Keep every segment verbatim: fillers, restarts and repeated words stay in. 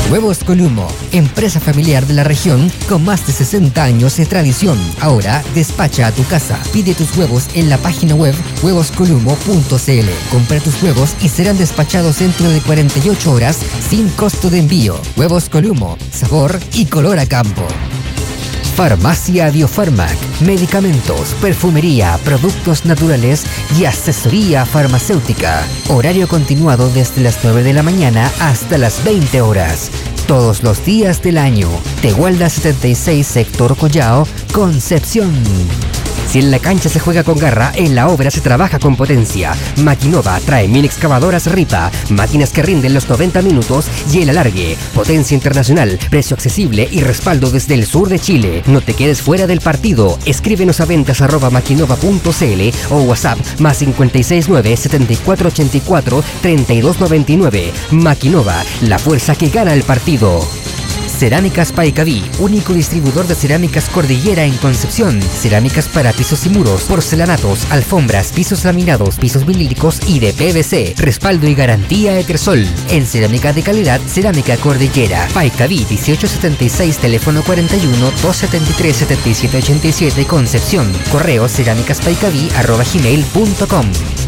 Huevos Columo, empresa familiar de la región con más de sesenta años de tradición. Ahora despacha a tu casa. Pide tus huevos en la página web huevos columo punto c l. Compra tus huevos y serán despachados dentro de cuarenta y ocho horas sin costo de envío. Huevos Columo, sabor y color a campo. Farmacia Biofarmac, medicamentos, perfumería, productos naturales y asesoría farmacéutica. Horario continuado desde las nueve de la mañana hasta las veinte horas. Todos los días del año. Tehuelda setenta y seis, Sector Collao, Concepción. Si en la cancha se juega con garra, en la obra se trabaja con potencia. Maquinova trae mil excavadoras Ripa, máquinas que rinden los noventa minutos y el alargue. Potencia internacional, precio accesible y respaldo desde el sur de Chile. No te quedes fuera del partido. Escríbenos a ventas arroba maquinova punto c l o WhatsApp más cincuenta y seis nueve, setenta y cuatro ochenta y cuatro, treinta y dos noventa y nueve. Maquinova, la fuerza que gana el partido. Cerámicas Paicaví, único distribuidor de cerámicas Cordillera en Concepción. Cerámicas para pisos y muros, porcelanatos, alfombras, pisos laminados, pisos vinílicos y de P V C. Respaldo y garantía Etersol. En cerámica de calidad, Cerámica Cordillera. Paicaví dieciocho setenta y seis, teléfono cuarenta y uno, doscientos setenta y tres, setenta y siete ochenta y siete, Concepción. Correo cerámicaspaicaví arroba gmail punto com.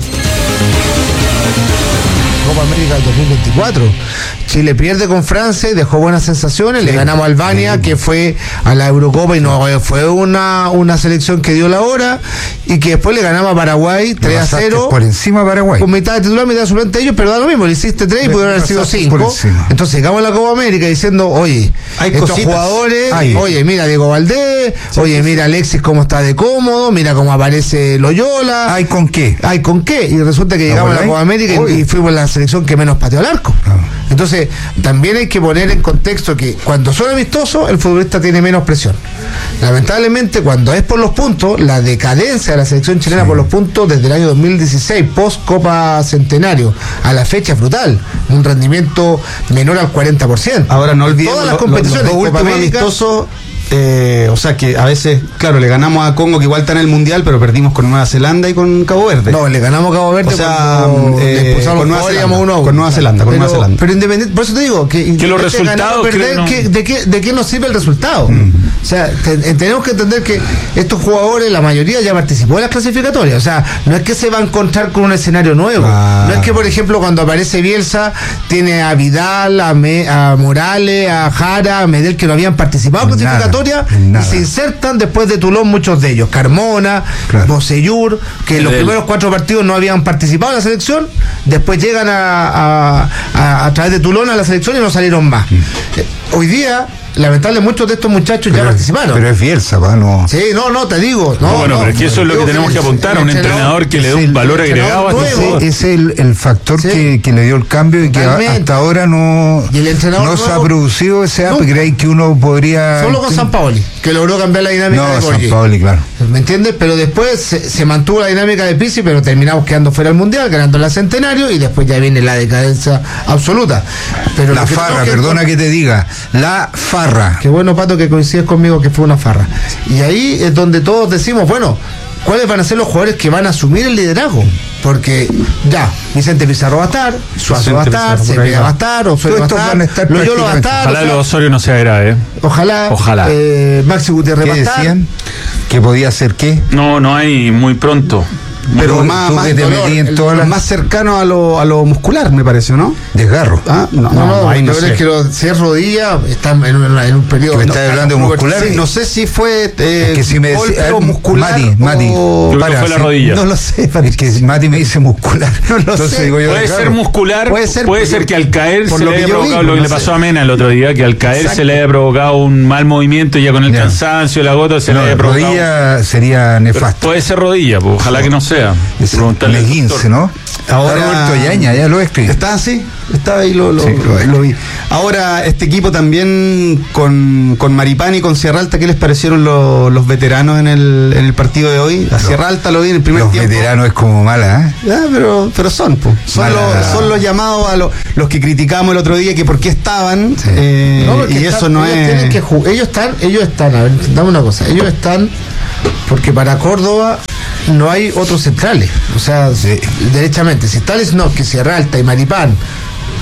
Copa América del dos mil veinticuatro. Chile pierde con Francia y dejó buenas sensaciones. Sí, le ganamos a Albania, sí, que fue a la Eurocopa y no fue una, una selección que dio la hora, y que después le ganamos a Paraguay tres a cero. Por encima de Paraguay. Con mitad de titular, mitad de suplente ellos, pero da lo mismo, le hiciste tres y pudieron haber sido cinco. Entonces llegamos a la Copa América diciendo, oye, hay estos cositas, jugadores, hay. Oye, mira Diego Valdés, sí, oye, sí, mira Alexis cómo está de cómodo, mira cómo aparece Loyola. ¿Hay con qué? ¿Hay con qué? Y resulta que llegamos no, a la Copa América y, y fuimos la selección que menos pateó al arco. No. Entonces, también hay que poner en contexto que cuando son amistosos, el futbolista tiene menos presión. Lamentablemente, cuando es por los puntos, la decadencia de la selección chilena, sí, por los puntos desde el año dos mil dieciséis, post Copa Centenario, a la fecha es brutal. Un rendimiento menor al cuarenta por ciento. Ahora no olvidemos todas las competiciones, los, los últimos amistosos. Eh, o sea que a veces, claro, le ganamos a Congo, que igual está en el Mundial, pero perdimos con Nueva Zelanda y con Cabo Verde. No, le ganamos a Cabo Verde, o sea, eh, con, Nueva Zelanda, uno, con Nueva Zelanda, con pero, Nueva Zelanda. Pero independiente, por eso te digo que, que los resultados perder, no... que, de, qué, de qué nos sirve el resultado. Mm. O sea, te, tenemos que entender que estos jugadores, la mayoría ya participó en las clasificatorias. O sea, no es que se va a encontrar con un escenario nuevo. Ah. No es que, por ejemplo, cuando aparece Bielsa, tiene a Vidal, a, Me, a Morales, a Jara, a Medel, que no habían participado en clasificatorias, y se insertan después de Toulon muchos de ellos. Carmona, claro, Bocellur, que en los primeros cuatro partidos no habían participado en la selección, después llegan a, a, a, a través de Toulon a la selección y no salieron más. Mm. Eh, hoy día, lamentablemente, muchos de estos muchachos pero, ya participaron. Pero es Bielsa, ¿va? No. Sí, no, no, te digo. No, no bueno, no, pero es que eso es lo que tenemos que apuntar a un entrenador que le dé un valor agregado a ese, es el, el factor sí, que, que le dio el cambio y totalmente, que hasta ahora no, y el entrenador no nuevo, se ha producido ese upgrade que uno podría. Solo con Sampaoli, que logró cambiar la dinámica no, de Borghi. Sampaoli, claro. ¿Me entiendes? Pero después se, se mantuvo la dinámica de Pizzi, pero terminamos quedando fuera del Mundial, ganando la Centenario, y después ya viene la decadencia absoluta. Pero la farra, que perdona que te diga, la farra. Qué bueno, Pato, que coincides conmigo que fue una farra. Y ahí es donde todos decimos, bueno, ¿cuáles van a ser los jugadores que van a asumir el liderazgo? Porque ya, Vicente Pizarro va a estar, Suazo va a estar, Cepeda va a estar, Osorio va a estar, Loyola va a estar. Ojalá lo Osorio no sea grave. Ojalá. Ojalá. Eh, Maxi Gutiérrez va a estar. Decían? ¿Que podía ser qué? No, no hay muy pronto. Pero tú, más, tú más, que te dolor, metí en el, todas las... más cercano a lo, a lo muscular, me parece, ¿no? Desgarro. Ah, no, no, no, no, ahí no sé. sé. Es que lo, si es rodilla, está en un, en un periodo. ¿Me no, estás hablando de muscular? Sí, no sé si fue eh, es que si me golpe decía, o muscular. Mati, Mati, o... Creo que fue la rodilla. No lo sé. Es que Mati me dice muscular. No lo Entonces, sé. Digo yo, puede claro, ser muscular, puede ser, puede ser que al caer se lo le haya provocado vi, lo que no le sé. pasó a Mena el otro día, que al caer Exacto. se le haya provocado un mal movimiento y ya con el ya. cansancio, la gota se no, le haya provocado. Rodilla sería nefasto. Pero puede ser rodilla, pues, ojalá que no sea. Preguntarle quince, ¿no? Ahora Roberto Yaña, ya lo escribí. ¿Está así? Estaba ahí, lo, lo, sí, lo, lo vi. Ahora, este equipo también con, con Maripán y con Sierra Alta, ¿qué les parecieron lo, los veteranos en el, en el partido de hoy? A Sierra Alta lo vi en el primer los tiempo. Los veteranos es como mala, ¿eh? Ya, pero, pero son, pues. Son, Mala. los, son los llamados a lo, los que criticamos el otro día, que por qué estaban. Sí. Eh, No, y están, eso no ellos es. Tienen que jugar. Ellos están, ellos están, a ver, dame una cosa, ellos están porque para Córdoba no hay otros centrales. O sea, sí. derechamente, si está no, que Sierra Alta y Maripán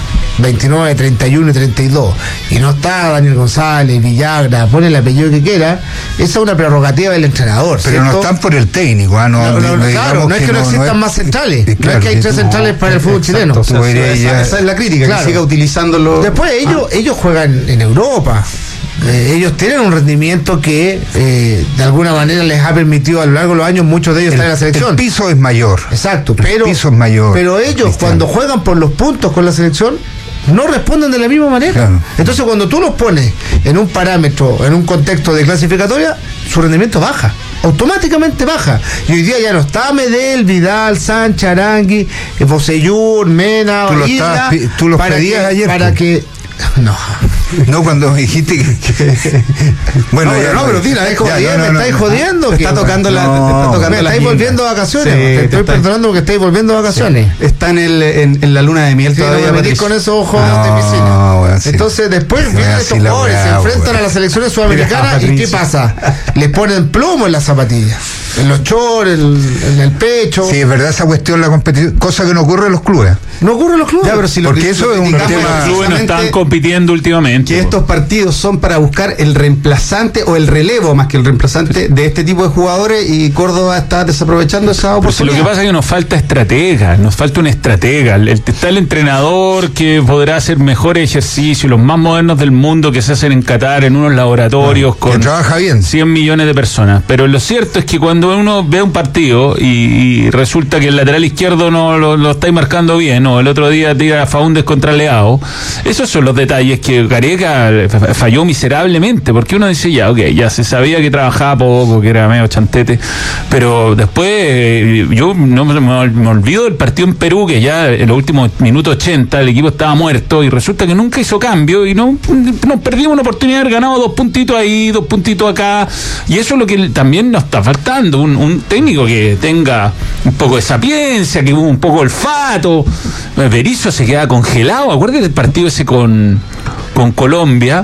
veintinueve, treinta y uno y treinta y dos, y no está Daniel González, Villagra, pone el apellido que quiera, esa es una prerrogativa del entrenador. Pero ¿cierto? no están por el técnico, ¿ah? No, No, no, no, claro, no es que no, no existan no es, más centrales, eh, claro, no es que hay tres centrales para el fútbol exacto, chileno. O sea, esa, esa, esa es la crítica, claro. que siga utilizándolo. Después ellos, ah. ellos juegan en Europa. Eh, ellos tienen un rendimiento que eh, de alguna manera les ha permitido a lo largo de los años muchos de ellos el, estar en la selección. El piso es mayor. Exacto, el pero, piso es mayor, pero ellos Cristian. Cuando juegan por los puntos con la selección no responden de la misma manera. Claro. Entonces cuando tú los pones en un parámetro, en un contexto de clasificatoria, su rendimiento baja. Automáticamente baja. Y hoy día ya no está Medel, Vidal, Sánchez, Arangui, Bocellur, Mena, tú, lo Isla, estabas, tú los pedías que, ayer. Para pues. que No. No, cuando dijiste que. que... Bueno, no, ya, no, pero tira, no, ya, no, no, me estáis no, jodiendo. Te está tocando la. No, te está tocando me la estáis volviendo de vacaciones. Sí, te estoy te está... perdonando porque estáis volviendo de vacaciones. Sí. Está en, el, en, en la luna de miel sí, todavía. No me metís con esos ojos no, de piscina. Bueno, sí. Entonces, después no, vienen estos jugadores, se enfrentan bueno. a las selecciones sudamericanas y ¿qué pasa? Les ponen plomo en las zapatillas. En los chores, en el pecho. Sí, es verdad esa cuestión, la competición, cosa que no ocurre en los clubes. No ocurre en los clubes. Ya, pero si porque lo, eso es un tema. Los clubes no están compitiendo últimamente. Que estos partidos son para buscar el reemplazante o el relevo, más que el reemplazante de este tipo de jugadores, y Córdoba está desaprovechando esa oportunidad. Pero si lo que pasa es que nos falta estratega, nos falta un estratega. El, está el entrenador que podrá hacer mejores ejercicios, los más modernos del mundo que se hacen en Qatar, en unos laboratorios ah, con que trabaja bien. cien millones de personas. Pero lo cierto es que cuando uno ve un partido y, y resulta que el lateral izquierdo no lo, lo estáis marcando bien, o el otro día tira a Faúndez contra Leao, esos son los detalles que Gareca falló miserablemente, porque uno dice ya, ok, ya se sabía que trabajaba poco, que era medio chantete, pero después eh, yo no me, me olvido del partido en Perú, que ya en los últimos minutos ochenta el equipo estaba muerto y resulta que nunca hizo cambio y no nos perdimos una oportunidad de haber ganado dos puntitos ahí, dos puntitos acá, y eso es lo que también nos está faltando, un, un técnico que tenga un poco de sapiencia, que un poco olfato. Berizzo se queda congelado. Acuérdate del partido ese con, con Colombia,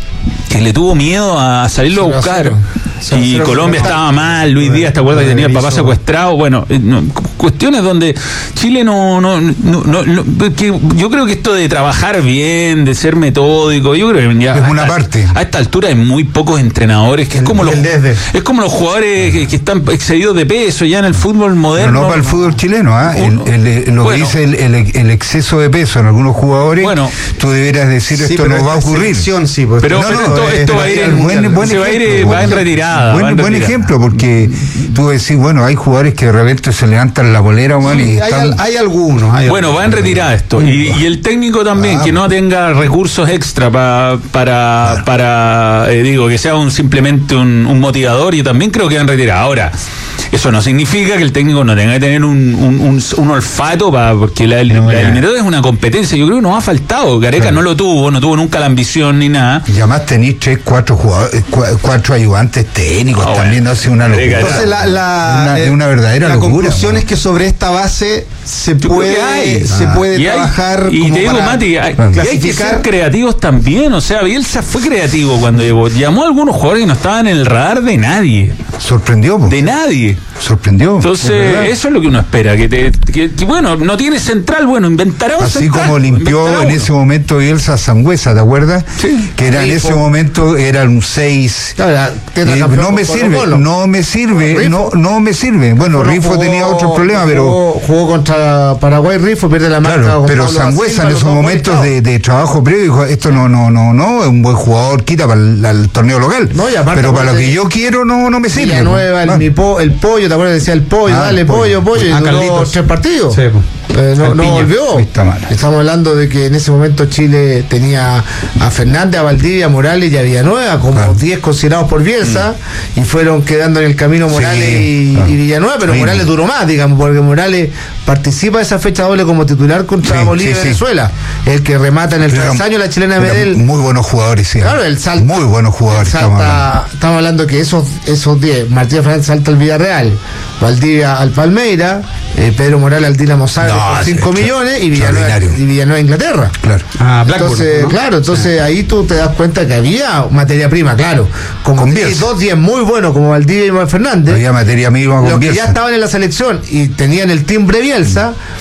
que le tuvo miedo a salirlo a buscar. Y Colombia estaba mal, Luis Díaz, ¿te acuerdas que tenía el papá secuestrado? Bueno, no, cuestiones donde Chile no, no, no, no, no que yo creo que esto de trabajar bien, de ser metódico, yo creo que ya es una a, parte. A esta altura hay muy pocos entrenadores, que es como los es como los jugadores que, que están excedidos de peso ya en el fútbol moderno. Pero no para el fútbol chileno, ¿eh? el, el, el, lo bueno, que dice el, el, el exceso de peso en algunos jugadores, bueno, tú deberías decir sí, esto no va a ocurrir. Sí, pues, pero, no, pero no, esto, es, esto va a ir en, buen, buen se va a ir va en retirada. Buen, buen ejemplo, porque tú decís, bueno, hay jugadores que de repente se levantan la polera, bueno, sí, y hay, están... hay algunos. Hay bueno, algunos. va en retirada esto. Y, y el técnico también, ah, que no tenga recursos extra pa, para, ah. para eh, digo, que sea un simplemente un, un motivador, y también creo que va en retirada. Ahora, eso no significa que el técnico no tenga que tener un, un, un, un olfato, para porque la, no, la eliminatoria es una competencia. Yo creo que nos ha faltado. Gareca claro. no lo tuvo, no tuvo nunca la ambición ni nada. Y además tenéis tres, cuatro jugadores, cuatro ayudantes técnicos, oh, también bueno. hace una locura. Entonces la, la, una, eh, una verdadera la locura. La conclusión es que sobre esta base se Yo puede, hay, se ah. puede y trabajar. Hay, y como te digo, para Mati, hay, clasificar. hay que ser creativos también. O sea, Bielsa fue creativo cuando llegó. Llamó a algunos jugadores que no estaban en el radar de nadie. Sorprendió, po. De nadie. Sorprendió. Entonces, es eso es lo que uno espera. Que, te, que, que bueno, no tiene central, bueno, inventará un Así central. Como limpió en ese momento Bielsa Sangüesa, ¿te acuerdas? Sí. Que era sí, en ese por... momento era un seis. Claro, eh, no me sirve, Colo. no me sirve, no, no me sirve. Bueno, bueno Rifo jugó, tenía otros problemas, pero. Jugó, jugó contra Paraguay, Rifo, pierde la marca. Claro, pero Sangüesa en esos momentos de, de trabajo previo dijo: esto no, no, no, no, es un buen jugador, quita para el, el torneo local. No, y aparte, pero para lo que yo quiero no, no me sirve. Villanueva, el, mi po, el pollo, ¿te acuerdas? Decía el pollo, ah, dale, pollo, pollo, y duró tres partidos. Sí, Eh, no, no volvió. Estamos hablando de que en ese momento Chile tenía a Fernández, a Valdivia, a Morales y a Villanueva como diez claro. considerados por Bielsa, mm. y fueron quedando en el camino Morales sí, y, claro. y Villanueva, pero sí. Morales duró más, digamos, porque Morales participa de esa fecha doble como titular contra sí, Bolivia y sí, Venezuela, sí. el que remata en el travesaño la chilena de Medel. Muy buenos jugadores, sí. Claro, el salta. Muy buenos jugadores. Salta, estamos, hablando. estamos hablando que esos esos diez, Martínez Fernández salta al Villarreal, Valdivia al Palmeira, eh, Pedro Morales al Dinamo Zagreb no, por cinco millones y Villanueva, y Villanueva a Inglaterra. Claro. Ah, entonces, ¿no? claro, entonces sí. ahí tú te das cuenta que había materia prima, claro. Como dos diez muy buenos como Valdivia y Fernández. Había materia prima con los Bielsa. que ya estaban en la selección y tenían el timbre Bielsa,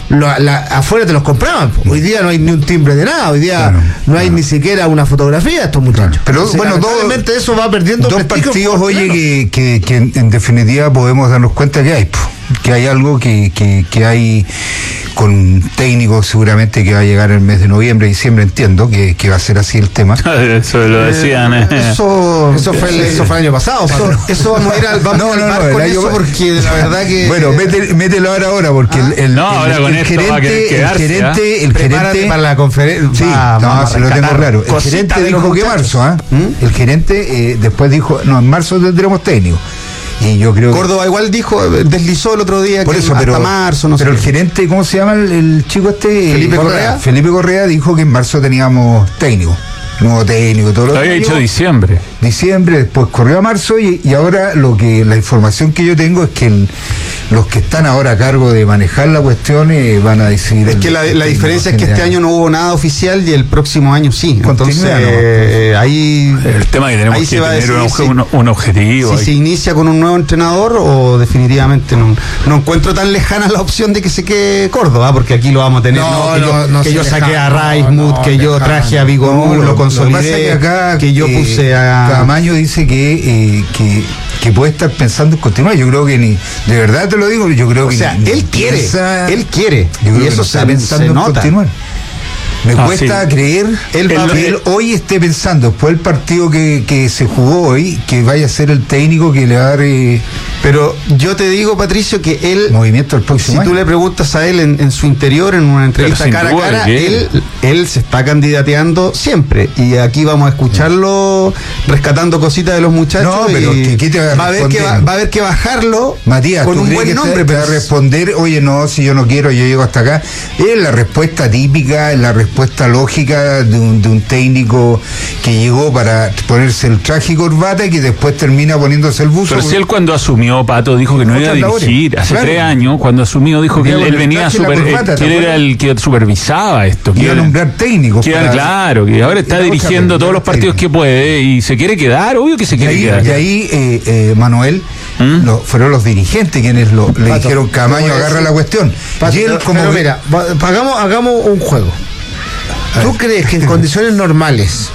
lo, la, afuera te los compraban. Hoy día no hay ni un timbre de nada, hoy día claro, no hay claro. ni siquiera una fotografía de estos muchachos. Pero Entonces, bueno, lamentablemente dos, eso va perdiendo dos partidos, oye, que, que, que en, en definitiva podemos darnos cuenta que hay, que hay algo que, que, que hay con técnicos seguramente que va a llegar el mes de noviembre, diciembre, entiendo que, que va a ser así el tema. Eso lo decían. Eh, eso, eso, fue el, eso fue el año pasado. Eso, eso vamos a ir al, vamos no, al no, bar no, con el eso año, porque la verdad que... Bueno, mételo, mételo ahora, ahora porque ah, el, el, no, ahora el, con el, esto gerente, va a querer quedarse, el gerente, ¿eh? el gerente para la conferencia. Sí, va, no, se lo tengo claro. El gerente dijo que marzo, ¿eh? ¿Mm? El gerente eh, después dijo, no, en marzo tendremos técnico. Y yo creo Córdoba que... igual dijo, deslizó el otro día por que eso, hasta pero, marzo, no pero sé. el gerente, ¿cómo se llama el, el chico este? Felipe Correa. Correa. Felipe Correa dijo que en marzo teníamos técnico, nuevo técnico, todo lo que había dicho diciembre. Diciembre, después corrió a marzo y, y ahora lo que la información que yo tengo es que el, los que están ahora a cargo de manejar la cuestión eh, van a decidir. Es que la, la diferencia es que este año no hubo nada oficial y el próximo año sí. Entonces, Continúa, ¿no? eh, ahí el tema que tenemos que tener un, si, un, un objetivo. Si ahí. se inicia con un nuevo entrenador o definitivamente no, no encuentro tan lejana la opción de que se quede Córdoba, porque aquí lo vamos a tener. No, no, que no, yo, no que yo saqué lejano, a Raismuth, no, que yo lejano. traje a Vigo, no, lo, lo consolidé, lo que, que, acá, que yo eh, puse a... Camaño dice que, eh, que que puede estar pensando en continuar. Yo creo que ni, de verdad te lo digo, yo creo o que sea, ni, él ni quiere, piensa, él quiere, yo creo y eso que no se, está pensando se en nota. continuar. Me ah, cuesta sí. creer él, el, que él hoy esté pensando, después del partido que, que se jugó hoy, que vaya a ser el técnico que le va a dar eh, pero yo te digo, Patricio, que él movimiento el próximo si año. tú le preguntas a él en, en su interior, en una entrevista cara a cara, él, él se está candidateando siempre, y aquí vamos a escucharlo rescatando cositas de los muchachos. No, pero y ¿qué, qué te va a, va a ver que va, va a haber que bajarlo, Matías, con ¿tú un crees buen que nombre, te, te pero va a responder, oye, no, si yo no quiero, yo llego hasta acá? Es la respuesta típica, es la respuesta lógica de un, de un técnico que llegó para ponerse el traje y corbata y que después termina poniéndose el buzo. Pero si él cuando asumió, Pato, dijo que no iba a dirigir. Hace claro. tres años, cuando asumió, dijo que él, él venía a super, corbata, que él era el que supervisaba esto. Que iba a nombrar técnicos. Que para, claro, que ahora está dirigiendo todos los partidos técnico. que puede y se quiere quedar, obvio que se quiere y ahí, quedar. Y ahí, eh, eh, ¿Mm? lo, fueron los dirigentes quienes lo, le Pato, dijeron, Camaño, agarra la cuestión. Pato, y él, como pero mira, hagamos, hagamos un juego. ¿Tú crees que en condiciones normales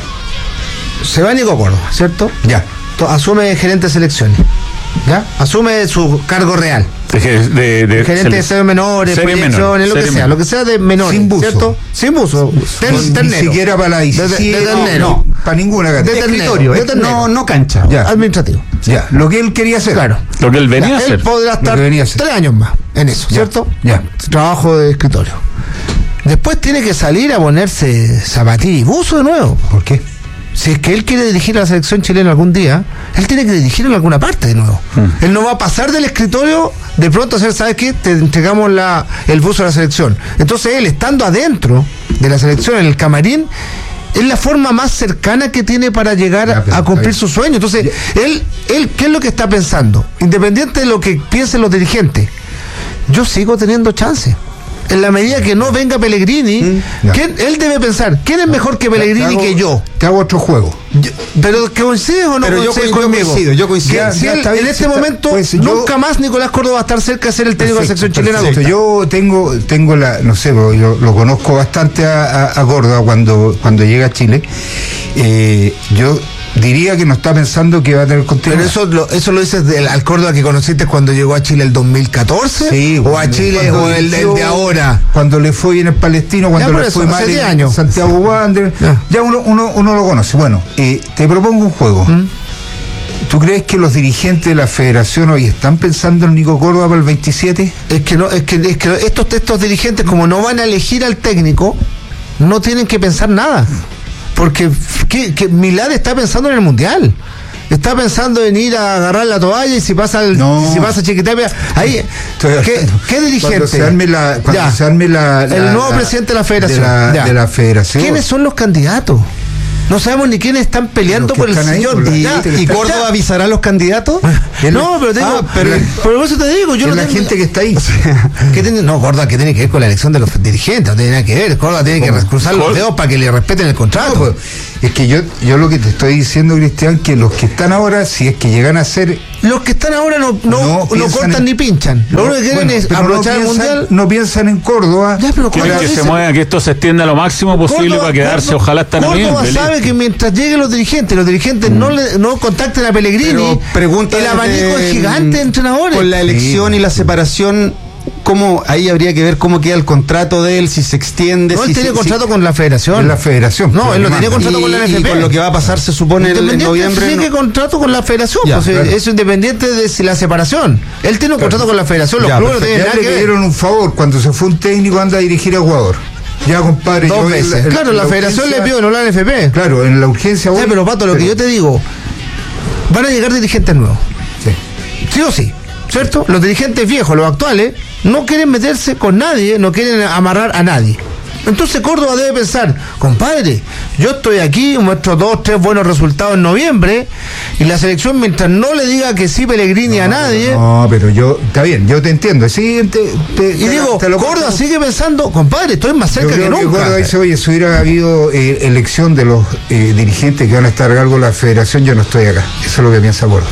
se va Nico Córdoba, ¿cierto? Ya. Asume gerente de selecciones, ¿ya? Asume su cargo real. De, de, de gerente de series menores, proyecciones, menor, lo que sea, menor. lo que sea de menores, sin buzo. ¿cierto? Sin buzo. Ten, ten, ni siquiera para la diecisiete, de, de, de no, no, para ninguna categoría. De escritorio, de ternero. No, no cancha, ya. Administrativo. Ya, lo que él quería hacer. Claro. Lo que él venía ya, a hacer. Él podrá estar tres años más en eso, ya. ¿cierto? Ya. Trabajo de escritorio. Después tiene que salir a ponerse zapatilla y buzo de nuevo. ¿Por qué? Si es que él quiere dirigir a la selección chilena algún día, él tiene que dirigir en alguna parte de nuevo. Mm. Él no va a pasar del escritorio de pronto a hacer, ¿sabes qué? Te entregamos la, el buzo a la selección. Entonces él, estando adentro de la selección, en el camarín, es la forma más cercana que tiene para llegar ya, a, a cumplir su sueño. Entonces, ya. él, él, ¿qué es lo que está pensando? Independiente de lo que piensen los dirigentes, yo sigo teniendo chance. En la medida que no venga Pellegrini, mm, ¿quién, él debe pensar, ¿quién es mejor que Pellegrini hago, que yo? Te hago otro juego. Yo, pero ¿coincides o no pero coincides yo, conmigo? Yo coincido, yo coincido. Ya, si él, en este está, momento, pues, nunca yo, más Nicolás Córdoba va a estar cerca de ser el técnico perfecto, de la selección chilena. Yo tengo, tengo la, no sé, lo, lo conozco bastante a, a, a Córdoba cuando, cuando llega a Chile. Eh, yo diría que no está pensando que va a tener continuidad. Pero eso lo, eso lo dices del, al Córdoba que conociste cuando llegó a Chile el dos mil catorce, sí, o a Chile o el, el de ahora. Cuando le fue bien el Palestino, cuando le fue mal en años. Santiago Wander, ya, ya uno, uno, uno lo conoce. Bueno, eh, te propongo un juego. ¿Mm? ¿Tú crees que los dirigentes de la federación hoy están pensando en Nico Córdoba para el veintisiete? Es que no, es que, es que estos, estos dirigentes, como no van a elegir al técnico, no tienen que pensar nada. Porque ¿qué, qué, Milad está pensando en el Mundial. Está pensando en ir a agarrar la toalla y si pasa el, no. si pasa Chiquitapia ahí ¿qué, ¿qué dirigente? Cuando se arme la, cuando ya. se arme la, la el nuevo la, presidente de la federación de la, de la federación. ¿Quiénes son los candidatos? No sabemos ni quiénes están peleando por el sillón. ¿Y, ¿Y Córdoba avisará a los candidatos? No, pero te digo, ah, pero, pero eso te digo, yo es no la tengo, gente que está ahí. ¿Qué tiene, no, Córdoba, que tiene que ver con la elección de los dirigentes, no tiene nada que ver. Córdoba tiene que cruzar los dedos para que le respeten el contrato. No, pues, es que yo, yo lo que te estoy diciendo, Cristian, que los que están ahora, si es que llegan a ser Los que están ahora no, no, no, no cortan en, ni pinchan. Lo único que quieren bueno, es aprovechar no el piensan, mundial. No piensan en Córdoba. Ya, pero quieren que se mueva, que esto se extienda lo máximo posible Córdoba, para quedarse, Córdoba, ojalá hasta noviembre. Córdoba sabe que mientras lleguen los dirigentes, los dirigentes mm. no le, no contacten a Pellegrini, pregunta el abanico es gigante de entrenadores. Con la elección sí. y la separación, ¿cómo? Ahí habría que ver cómo queda el contrato de él, si se extiende. No, si él tiene se, contrato si, con la federación. Con la federación. No, él no tenía contrato y, con la N F P. Y con lo que va a pasar, se supone, el, en noviembre. Tiene no. contrato con la federación. Ya, pues, claro. Es independiente de la separación. Él tiene un claro. contrato con la federación. Los ya, clubes no tienen ya nada le que ver. pidieron un favor. Cuando se fue un técnico, anda a dirigir a Ecuador. Ya, compadre. Dos yo, veces. La, claro, la, la federación urgencia, le pidió, no la N F P. Claro, en la urgencia. Sí, pero Pato, lo pero... que yo te digo, van a llegar dirigentes nuevos. Sí. Sí o sí. ¿Cierto? Los dirigentes viejos, los actuales, no quieren meterse con nadie, no quieren amarrar a nadie. Entonces Córdoba debe pensar, compadre, yo estoy aquí, muestro dos, tres buenos resultados en noviembre, y la selección, mientras no le diga que sí Pellegrini no, a nadie. No, pero yo, está bien, yo te entiendo. Sí, te, te, y te, digo, te lo Córdoba paso. Sigue pensando, compadre, estoy más cerca que nunca. Que Córdoba dice, oye, si hubiera habido eh, elección de los eh, dirigentes que van a estar a cargo de la federación, yo no estoy acá. Eso es lo que piensa Córdoba.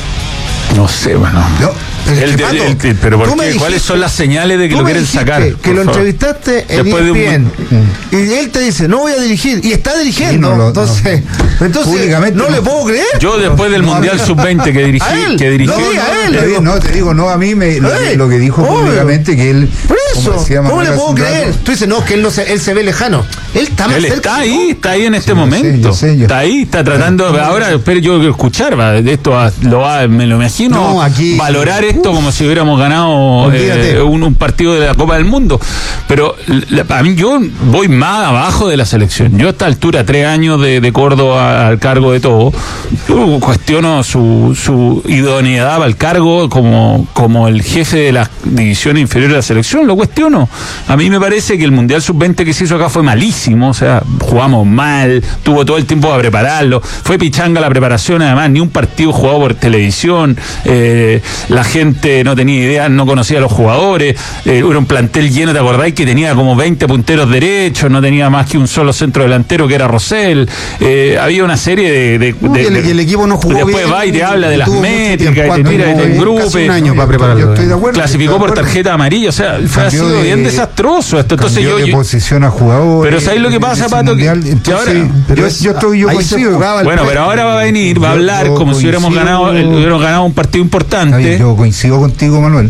No sé, bueno. No, el, el, el, el, pero ¿por qué? ¿Cuáles son las señales de que lo quieren sacar? Que lo favor. entrevistaste en E S P N un... y él te dice, no voy a dirigir, y está dirigiendo. Sí, no lo, entonces, no, entonces públicamente no, no le puedo creer. Yo después del no, Mundial sub veinte que dirigí, él, que dirigí. No, a él, te digo, no, te digo, no, a mí me, lo, ¿Eh? lo que dijo Obvio. públicamente que él. Por eso, ¿cómo le puedo creer? Tú dices, no, que él, no se, él se ve lejano. Él está más él cerca. Está ahí, está ahí en este sí, momento. Yo sé, yo sé, yo. Está ahí, está tratando. Ahora, espero yo escuchar, va, de esto va, lo va, me lo imagino, no, aquí, valorar esto como si hubiéramos ganado eh, un, un partido de la Copa del Mundo. Pero la, a mí yo voy más abajo de la selección. Yo a esta altura, tres años de, de Córdoba al cargo de todo, yo cuestiono su, su idoneidad al cargo como, como el jefe de la división inferior de la selección. Lo cuestiono. A mí me parece que el Mundial sub veinte que se hizo acá fue malísimo. O sea, jugamos mal, tuvo todo el tiempo para prepararlo. Fue pichanga la preparación, además, ni un partido jugado por televisión. Eh, la gente no tenía idea, no conocía a los jugadores, eh, era un plantel lleno, ¿te acordáis? Que tenía como veinte punteros derechos, no tenía más que un solo centro delantero que era Rosell, eh, había una serie de... de, no, de, y, el, de y el equipo no jugó después bien, va y te habla de las métricas, tiempo, y te tira no, y te engrupe, un año para prepararlo. Estoy de acuerdo, clasificó por tarjeta amarilla, o sea, fue así de, bien desastroso esto. Entonces yo, de yo posición a jugadores. Pero ¿sabes lo que pasa, Pato? Mundial, que, entonces, ahora, pero yo, yo estoy yo coincido. Bueno, pero ahora va a venir, va a hablar yo, yo como si hubiéramos ganado, hubiéramos ganado un partido importante. Bien, yo coincido contigo, Manuel.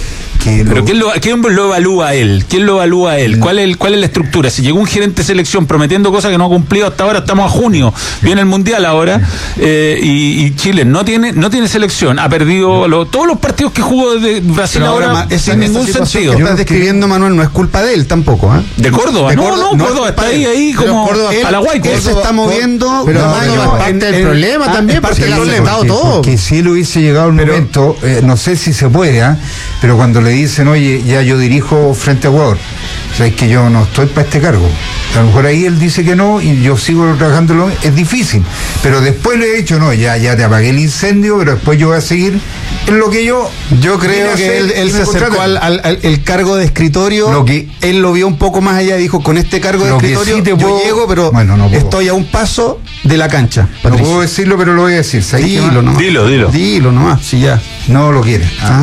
Pero lo... ¿quién, lo, ¿quién lo evalúa a él? ¿Quién lo evalúa a él? ¿Cuál es, ¿Cuál es la estructura? Si llegó un gerente de selección prometiendo cosas que no ha cumplido hasta ahora, estamos a junio, viene el Mundial ahora, eh, y, y Chile no tiene no tiene selección, ha perdido lo, todos los partidos que jugó de Brasil pero ahora, ahora esa, sin ningún sentido. Que estás describiendo, Manuel, no es culpa de él tampoco, ¿eh? ¿De Córdoba? De no, Córdoba, no, no, Córdoba está ahí, ahí pero como Córdoba, él, a la guay. Él se está moviendo, pero no, no, no, parte del problema también, porque él ha aceptado todo. Porque si él hubiese llegado el momento, eh, no sé si se puede, ¿eh? Pero cuando le dicen, oye, ya yo dirijo frente a Ecuador, o sea, es que yo no estoy para este cargo. A lo mejor ahí él dice que no y yo sigo trabajando, lo es difícil. Pero después le he dicho, no, ya, ya te apagué el incendio, pero después yo voy a seguir en lo que yo... Yo creo que él, él se acercó al, al, al el cargo de escritorio, lo que, él lo vio un poco más allá y dijo, con este cargo de escritorio sí yo puedo, llego, pero bueno, no estoy a un paso de la cancha. Patricio. No puedo decirlo, pero lo voy a decir. Dilo, nomás. Dilo, dilo. Dilo nomás, si ya. No lo quiere. Ah.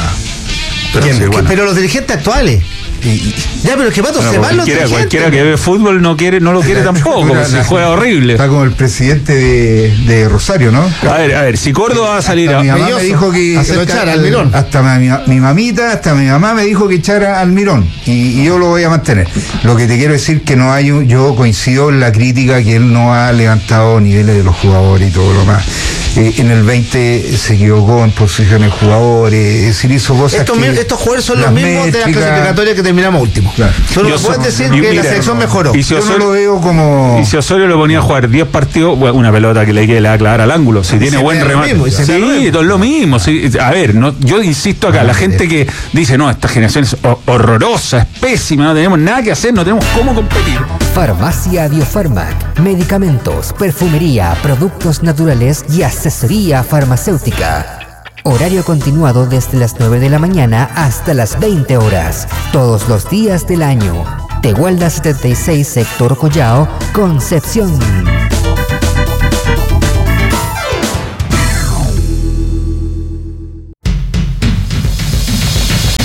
Pero, sí, bueno. pero los dirigentes actuales. Y, ya, pero es que Pato bueno, se van los dirigentes. Cualquiera que ve fútbol no quiere, no lo quiere tampoco, porque se juega horrible. Está como el presidente de, de Rosario, ¿no? A ver, a ver, si Córdoba va a salir hasta a... Mi mamá me dijo que lo echara al Mirón. Hasta mi, mi mamita, hasta mi mamá me dijo que echara al Mirón. Y, y yo lo voy a mantener. Lo que te quiero decir que no hay, yo coincido en la crítica que él no ha levantado niveles de los jugadores y todo lo más. Eh, en el veinte se equivocó en posiciones de jugadores, es decir, hizo cosas estos, que... Estos jugadores son los mismos métricas, de las clasificatorias que terminamos último. Claro. Tú no puedes decir que mira, la selección mejoró. Y si Osorio, yo no lo veo como... Y si Osorio lo ponía a jugar diez partidos, una pelota que le quede le va a clavar al ángulo, si tiene buen remate. Mismo, sí, todo es lo mismo. Sí. A ver, no, yo insisto acá, la gente que dice, no, esta generación es horrorosa, es pésima, no tenemos nada que hacer, no tenemos cómo competir. Farmacia Biofarmac, medicamentos, perfumería, productos naturales y asesoría farmacéutica. Horario continuado desde las nueve de la mañana hasta las veinte horas, todos los días del año. Tehuelda setenta y seis, Sector Collao, Concepción.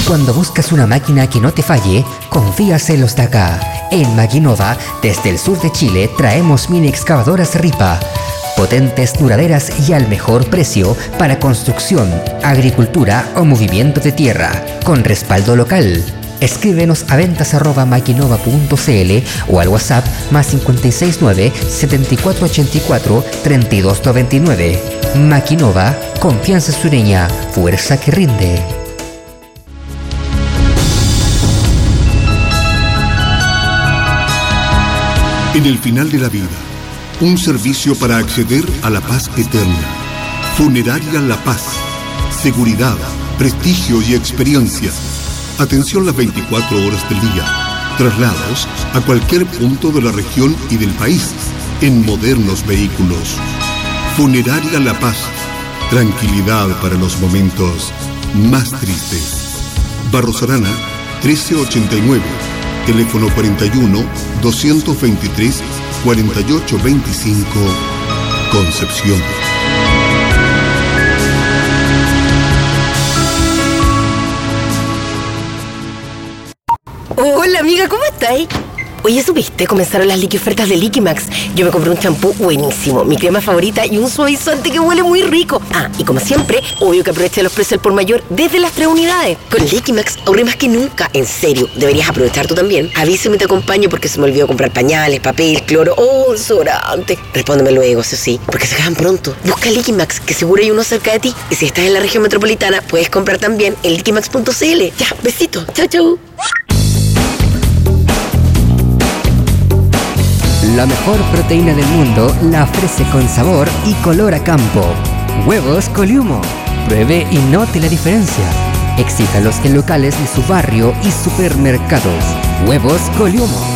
Cuando buscas una máquina que no te falle, confías en los de acá. En Maquinova, desde el sur de Chile, traemos mini excavadoras Ripa. Potentes, duraderas y al mejor precio para construcción, agricultura o movimiento de tierra, con respaldo local. Escríbenos a ventas arroba maquinova punto cl o al WhatsApp más cinco seis nueve, siete cuatro ocho cuatro, tres dos nueve nueve. Maquinova, confianza sureña, fuerza que rinde. En el final de la vida, un servicio para acceder a la paz eterna. Funeraria La Paz. Seguridad, prestigio y experiencia. Atención las veinticuatro horas del día. Traslados a cualquier punto de la región y del país en modernos vehículos. Funeraria La Paz. Tranquilidad para los momentos más tristes. Barros Arana, trece ochenta y nueve. Teléfono cuarenta y uno, doscientos veintitrés, cuarenta y ocho veinticinco, Concepción. Hola amiga, ¿cómo estáis? Oye, ¿supiste? Comenzaron las liqui ofertas de Liquimax. Yo me compré un champú buenísimo, mi crema favorita y un suavizante que huele muy rico. Ah, y como siempre, obvio que aproveché los precios al por mayor desde las tres unidades. Con Liquimax ahorré más que nunca. En serio, deberías aprovechar tú también. Avísame y te acompaño porque se me olvidó comprar pañales, papel, cloro o desodorante. Respóndeme luego, eso sí, porque se acaban pronto. Busca Liquimax, que seguro hay uno cerca de ti. Y si estás en la región metropolitana, puedes comprar también en liquimax punto cl. Ya, besito. Chau, chau. La mejor proteína del mundo la ofrece con sabor y color a campo. Huevos Coliumo. Pruebe y note la diferencia. Exíjalos en locales de su barrio y supermercados. Huevos Coliumo.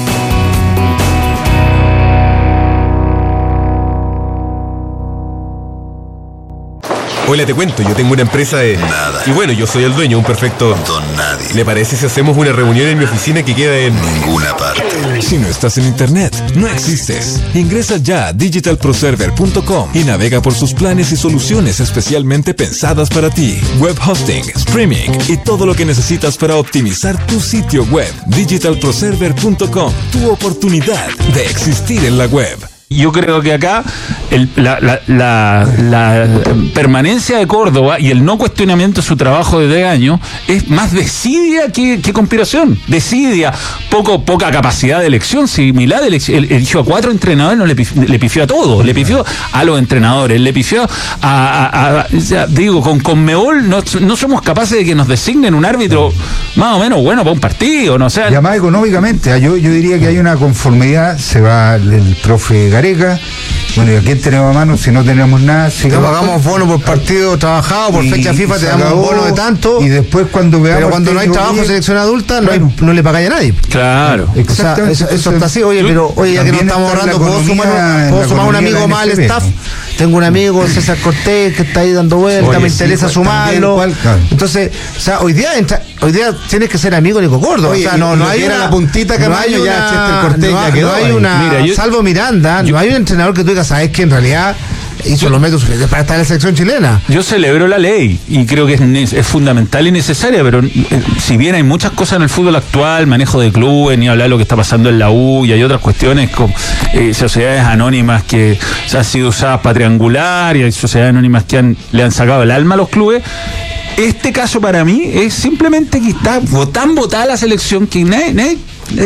Hola, te cuento, yo tengo una empresa de... Nada. Y bueno, yo soy el dueño, un perfecto... Don nadie. ¿Le parece si hacemos una reunión en mi oficina que queda en... Ninguna parte. Si no estás en internet, no existes. Ingresa ya a digital pro server punto com y navega por sus planes y soluciones especialmente pensadas para ti. Web hosting, streaming y todo lo que necesitas para optimizar tu sitio web. digital pro server punto com, tu oportunidad de existir en la web. Yo creo que acá el, la, la, la, la permanencia de Córdoba y el no cuestionamiento de su trabajo de tres años es más desidia que, que conspiración. Desidia, poco, poca capacidad de elección. Similar, eligió a cuatro entrenadores, no le, pifió, le pifió a todos, le pifió a los entrenadores, le pifió a, a, a ya, digo, con Conmebol no, no somos capaces de que nos designen un árbitro más o menos bueno para un partido, no sé. Y además económicamente, yo, yo diría que hay una conformidad, se va el profe Gareca. Bueno, ¿y a quién tenemos a mano si no tenemos nada? Si te pagamos bono por partido trabajado, por fecha FIFA te damos un bono de tanto. Y después cuando veamos. Pero cuando no hay trabajo en selección adulta, no, hay, no le pagáis a nadie. Claro. O sea, eso, eso está así. Oye, pero oye, ya que no estamos ahorrando, ¿puedo sumar, ¿puedo sumar un amigo más al staff? Tengo un amigo, César Cortés, que está ahí dando vueltas, Oye, me sí, interesa pues, sumarlo. También, claro. Entonces, o sea, hoy día entra, hoy día tienes que ser amigo de Nico Córdoba. Oye, o sea, no, no hay una la puntita que no hay una, ya Chester Cortés no, ya quedó. No hay una, Mira, yo, salvo Miranda, yo, no hay un entrenador que tú digas, sabes que en realidad hizo los métodos para estar en la selección chilena. Yo celebro la ley y creo que es, es fundamental y necesaria, pero eh, si bien hay muchas cosas en el fútbol actual, manejo de clubes, ni hablar de lo que está pasando en la U, y hay otras cuestiones como eh, sociedades anónimas que se han sido usadas para triangular, y hay sociedades anónimas que han, le han sacado el alma a los clubes. Este caso para mí es simplemente que está tan votada la selección que nadie, nadie,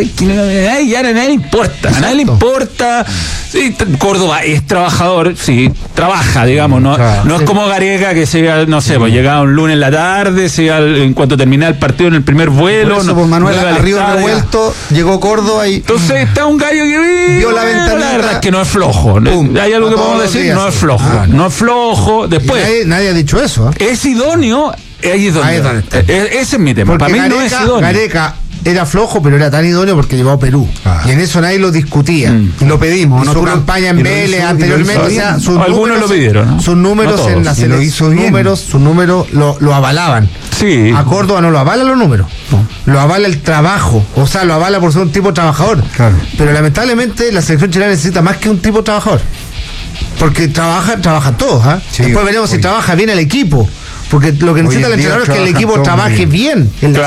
nadie ya a nadie le importa. A nadie le importa. Sí, Córdoba es trabajador, sí, trabaja, digamos, no, no es como Gareca que se iba, no sé, pues llegaba un lunes en la tarde, se iba en cuanto terminaba el partido en el primer vuelo. Por eso, no, por Manuel no Río Revuelto, llegó Córdoba y. Entonces está un gallo que vio la ventana. La verdad es que no es flojo. Pum, hay algo que podemos decir, días, no es flojo. Ah, no. no es flojo. Después. Nadie, nadie ha dicho eso. ¿eh? Es idóneo. Ahí es donde, ahí es donde está. E- ese es mi tema. Porque para mí Gareca, no es idóneo. Gareca era flojo, pero era tan idóneo porque llevó a Perú. Ah. Y en eso nadie lo discutía. Mm. Y lo pedimos. ¿no? Su campaña en Vélez anteriormente. O sea, sus Algunos números, lo pidieron. ¿no? Sus números no en la selección. Sus números, sus números lo, lo avalaban. Sí. A Córdoba no lo avalan los números. No. Lo avala el trabajo. O sea, lo avala por ser un tipo trabajador. Claro. Pero lamentablemente la selección chilena necesita más que un tipo trabajador. Porque trabajan, trabajan todos. ¿eh? Sí, Después veremos oye. si trabaja bien el equipo. Porque lo que necesita el entrenador es que el equipo trabaje bien. bien.